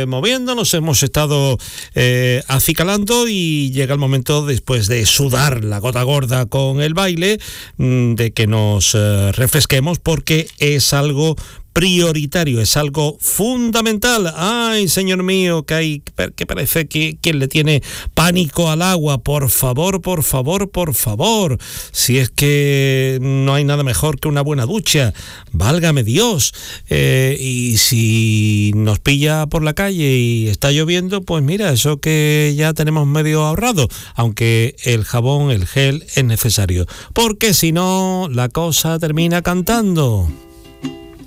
moviendo, nos hemos estado acicalando y llega el momento, después de sudar la gota gorda con el baile, de que nos refresquemos, porque es algo prioritario, es algo fundamental. Ay, señor mío, que parece que quien le tiene pánico al agua. Por favor, por favor, por favor. Si es que no hay nada mejor que una buena ducha, válgame Dios. Y si nos pilla por la calle y está lloviendo, pues mira, eso que ya tenemos medio ahorrado, aunque el jabón, el gel es necesario, porque si no, la cosa termina cantando.